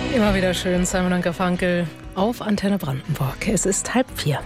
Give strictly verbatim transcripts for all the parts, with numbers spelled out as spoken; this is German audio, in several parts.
Immer wieder schön, Simon und Garfunkel auf Antenne Brandenburg. Es ist halb vier.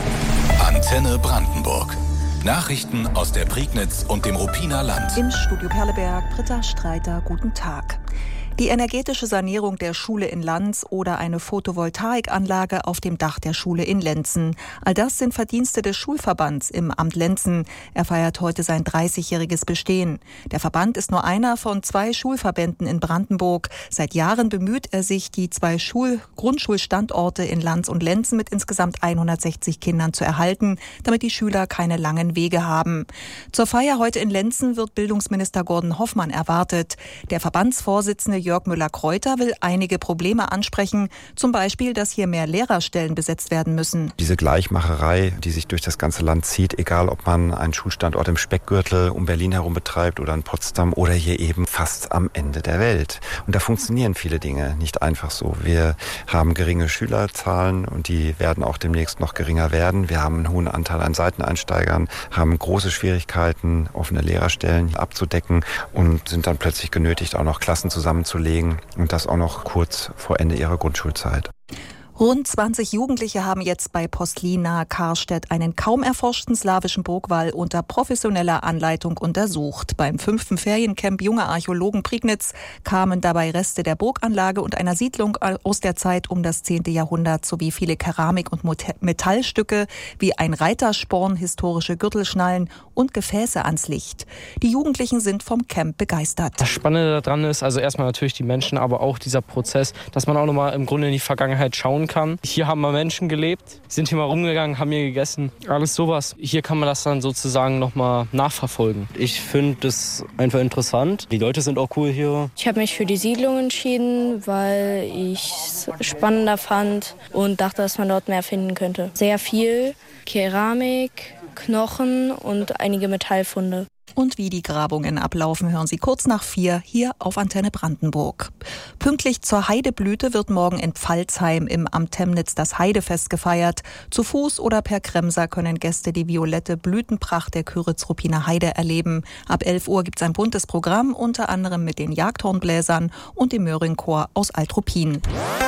Antenne Brandenburg. Nachrichten aus der Prignitz und dem Ruppiner Land. Im Studio Perleberg, Britta Streiter, guten Tag. Die energetische Sanierung der Schule in Lanz oder eine Photovoltaikanlage auf dem Dach der Schule in Lenzen. All das sind Verdienste des Schulverbands im Amt Lenzen. Er feiert heute sein dreißigjähriges Bestehen. Der Verband ist nur einer von zwei Schulverbänden in Brandenburg. Seit Jahren bemüht er sich, die zwei Schul- Grundschulstandorte in Lanz und Lenzen mit insgesamt hundertsechzig Kindern zu erhalten, damit die Schüler keine langen Wege haben. Zur Feier heute in Lenzen wird Bildungsminister Gordon Hoffmann erwartet. Der Verbandsvorsitzende Jörg Müller-Kreuter will einige Probleme ansprechen, zum Beispiel, dass hier mehr Lehrerstellen besetzt werden müssen. Diese Gleichmacherei, die sich durch das ganze Land zieht, egal ob man einen Schulstandort im Speckgürtel um Berlin herum betreibt oder in Potsdam oder hier eben fast am Ende der Welt. Und da funktionieren viele Dinge nicht einfach so. Wir haben geringe Schülerzahlen und die werden auch demnächst noch geringer werden. Wir haben einen hohen Anteil an Seiteneinsteigern, haben große Schwierigkeiten, offene Lehrerstellen abzudecken und sind dann plötzlich genötigt, auch noch Klassen zusammenzulegen und das auch noch kurz vor Ende ihrer Grundschulzeit. Rund zwanzig Jugendliche haben jetzt bei Postlin nahe Karstedt einen kaum erforschten slawischen Burgwall unter professioneller Anleitung untersucht. Beim fünften Feriencamp Junge Archäologen Prignitz kamen dabei Reste der Burganlage und einer Siedlung aus der Zeit um das zehnte Jahrhundert sowie viele Keramik- und Metallstücke wie ein Reitersporn, historische Gürtelschnallen und Gefäße ans Licht. Die Jugendlichen sind vom Camp begeistert. Das Spannende daran ist also erstmal natürlich die Menschen, aber auch dieser Prozess, dass man auch nochmal im Grunde in die Vergangenheit schauen kann. Hier haben mal Menschen gelebt, sind hier mal rumgegangen, haben hier gegessen, alles sowas. Hier kann man das dann sozusagen nochmal nachverfolgen. Ich finde das einfach interessant. Die Leute sind auch cool hier. Ich habe mich für die Siedlung entschieden, weil ich es spannender fand und dachte, dass man dort mehr finden könnte. Sehr viel Keramik, Knochen und einige Metallfunde. Und wie die Grabungen ablaufen, hören Sie kurz nach vier hier auf Antenne Brandenburg. Pünktlich zur Heideblüte wird morgen in Pfalzheim im Amt Temnitz das Heidefest gefeiert. Zu Fuß oder per Kremser können Gäste die violette Blütenpracht der Kyritz-Ruppiner Heide erleben. Ab elf Uhr gibt es ein buntes Programm, unter anderem mit den Jagdhornbläsern und dem Möhringchor aus Alt-Ruppin.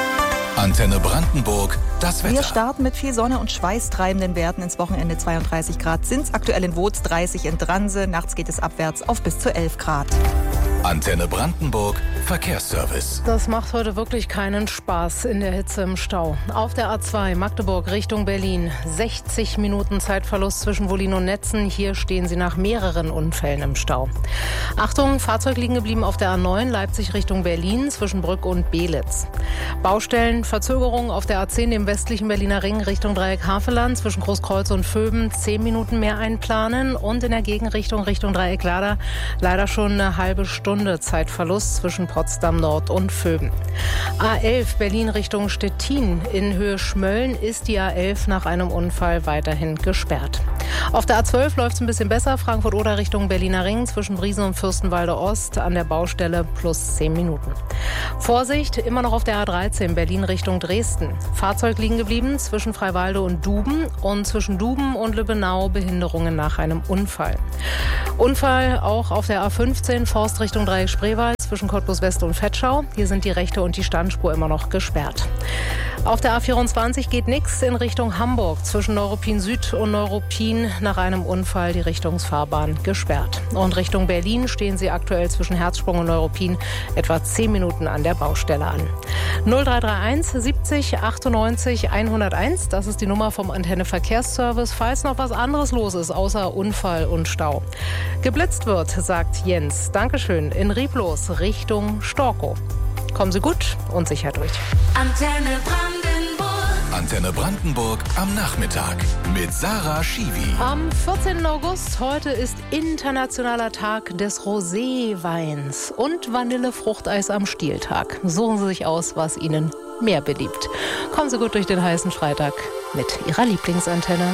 Antenne Brandenburg, das Wetter. Wir starten mit viel Sonne und schweißtreibenden Werten ins Wochenende. zweiunddreißig Grad sind es aktuell in Woods, dreißig in Dranse. Nachts geht es abwärts auf bis zu elf Grad. Antenne Brandenburg, Verkehrsservice. Das macht heute wirklich keinen Spaß in der Hitze im Stau. Auf der A zwei Magdeburg Richtung Berlin. sechzig Minuten Zeitverlust zwischen Wollin und Netzen. Hier stehen Sie nach mehreren Unfällen im Stau. Achtung, Fahrzeug liegen geblieben auf der A neun Leipzig Richtung Berlin zwischen Brück und Belitz. Baustellen, Verzögerung auf der A zehn im westlichen Berliner Ring Richtung Dreieck Havelland zwischen Großkreuz und Vöben. zehn Minuten mehr einplanen und in der Gegenrichtung Richtung Dreieck Lader leider schon eine halbe Stunde Zeitverlust zwischen Potsdam Nord und Vöben. A elf Berlin Richtung Stettin. In Höhe Schmölln ist die A elf nach einem Unfall weiterhin gesperrt. Auf der A zwölf läuft es ein bisschen besser. Frankfurt-Oder Richtung Berliner Ring zwischen Briesen und Fürstenwalde Ost an der Baustelle plus zehn Minuten. Vorsicht, immer noch auf der A dreizehn Berlin Richtung Dresden. Fahrzeug liegen geblieben zwischen Freiwalde und Duben und zwischen Duben und Lübbenau Behinderungen nach einem Unfall. Unfall auch auf der A fünfzehn Forst Richtung Dreieck Spreewald zwischen Cottbus West und Vetschau. Hier sind die rechte und die Standspur immer noch gesperrt. Auf der A vierundzwanzig geht nichts in Richtung Hamburg. Zwischen Neuruppin Süd und Neuruppin nach einem Unfall die Richtungsfahrbahn gesperrt. Und Richtung Berlin stehen Sie aktuell zwischen Herzsprung und Neuruppin etwa zehn Minuten an der Baustelle an. null drei drei eins siebzig achtundneunzig hunderteins, das ist die Nummer vom Antenne Verkehrsservice, falls noch was anderes los ist, außer Unfall und Stau. Geblitzt wird, sagt Jens. Dankeschön. In Rieblos Richtung Storkow. Kommen Sie gut und sicher durch. Antenne Brandenburg. Antenne Brandenburg am Nachmittag mit Sarah Schiwi. Am vierzehnten August, heute ist internationaler Tag des Roséweins und Vanillefruchteis am Stieltag. Suchen Sie sich aus, was Ihnen mehr beliebt. Kommen Sie gut durch den heißen Freitag mit Ihrer Lieblingsantenne.